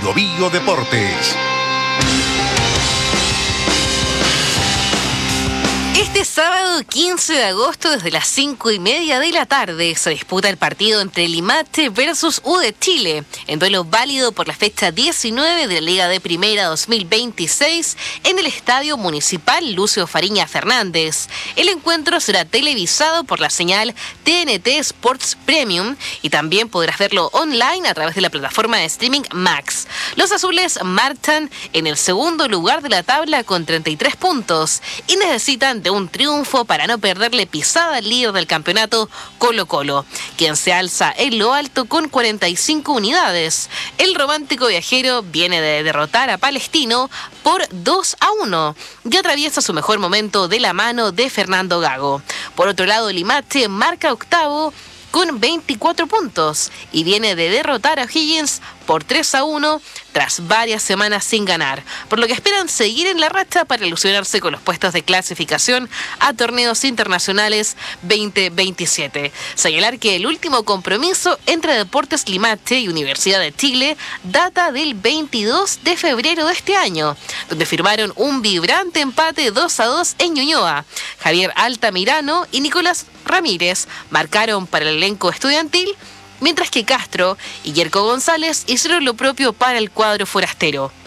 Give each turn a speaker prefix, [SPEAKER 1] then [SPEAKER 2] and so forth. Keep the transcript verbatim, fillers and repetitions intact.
[SPEAKER 1] Bio Bio Deportes.
[SPEAKER 2] Este sábado quince de agosto desde las cinco y media de la tarde se disputa el partido entre Limache versus U de Chile, en duelo válido por la fecha diecinueve de la Liga de Primera dos mil veintiséis en el Estadio Municipal Lucio Fariña Fernández. El encuentro será televisado por la señal T N T Sports Premium y también podrás verlo online a través de la plataforma de streaming Max. Los azules marchan en el segundo lugar de la tabla con treinta y tres puntos y necesitan de un triunfo para no perderle pisada al líder del campeonato, Colo Colo, quien se alza en lo alto con cuarenta y cinco unidades. El romántico viajero viene de derrotar a Palestino por dos a uno y atraviesa su mejor momento de la mano de Fernando Gago. Por otro lado, Limache marca octavo con veinticuatro puntos y viene de derrotar a O'Higgins por tres a uno tras varias semanas sin ganar, por lo que esperan seguir en la racha para ilusionarse con los puestos de clasificación a torneos internacionales veinte veintisiete. Señalar que el último compromiso entre Deportes Limache y Universidad de Chile data del veintidós de febrero de este año, donde firmaron un vibrante empate dos a dos en Ñuñoa. Javier Altamirano y Nicolás Ramírez marcaron para el elenco estudiantil, mientras que Castro y Yerko González hicieron lo propio para el cuadro forastero.